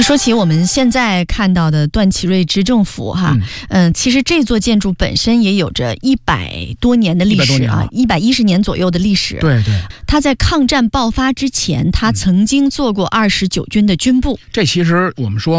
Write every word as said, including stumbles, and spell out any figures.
那说起我们现在看到的段祺瑞执政府哈，嗯、呃，其实这座建筑本身也有着一百多年的历史啊，一百一十年左右的历史。 对对， 他在抗战爆发之前，他曾经做过二十九军的军部。 这其实我们说